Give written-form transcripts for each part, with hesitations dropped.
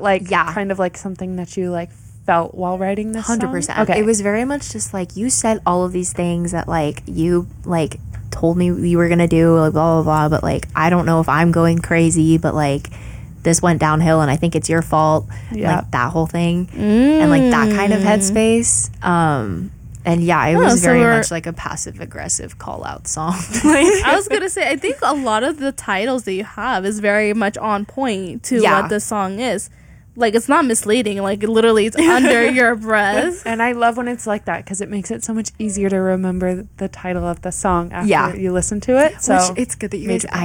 like kind of like something that you like felt while writing this 100%. song? Okay. It was very much just like, you said all of these things that like you like told me you were gonna do, like blah blah blah, but like I don't know if I'm going crazy, but like this went downhill and I think it's your fault. Like that whole thing. And like that kind of headspace. And yeah, it was very much like a passive aggressive call out song. I was gonna say, I think a lot of the titles that you have is very much on point to what the song is. Like, it's not misleading. Like, literally, it's under your breath. And I love when it's like that because it makes it so much easier to remember the title of the song after you listen to it. So which it's good that you guys.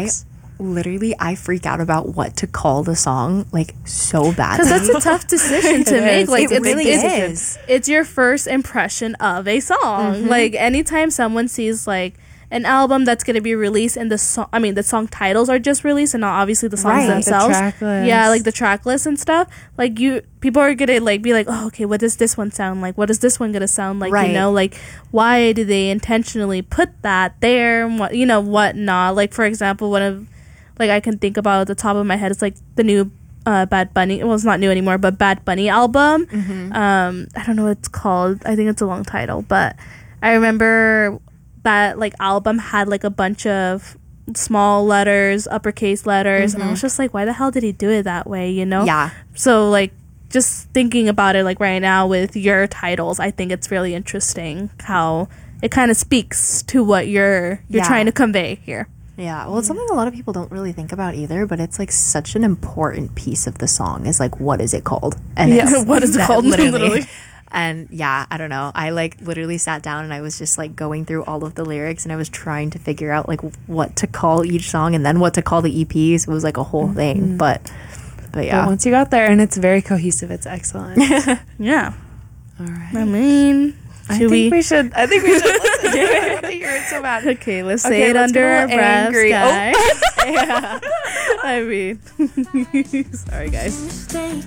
I freak out about what to call the song like so bad because that's a tough decision to make. Like, it really is. It's your first impression of a song. Like, anytime someone sees like an album that's going to be released and the song titles are just released and not obviously the songs themselves. The track list. Yeah, like the track list and stuff. Like, people are going to like be like, oh, okay, what does this one sound like? What is this one going to sound like? You know, like, why do they intentionally put that there? And what, what not? Like, for example, one of, like, I can think about at the top of my head, it's like the new Bad Bunny. Well, it's not new anymore, but Bad Bunny album. I don't know what it's called. I think it's a long title, but I remember that like album had like a bunch of small letters, uppercase letters, and I was just like, why the hell did he do it that way? Yeah. So like, just thinking about it like right now with your titles, I think it's really interesting how it kind of speaks to what you're trying to convey here. Yeah, well, it's something a lot of people don't really think about either, but it's like such an important piece of the song is like, what is it called? And what is it called? Literally. And yeah, I don't know. I like literally sat down and I was just like going through all of the lyrics and I was trying to figure out like what to call each song and then what to call the EPs. It was like a whole thing, but yeah. But once you got there and it's very cohesive, it's excellent. Yeah. All right. I mean, I think we should listen to it. I want to hear it so bad. Okay, let's say it under our breath, guys. Yeah. I mean, sorry, guys.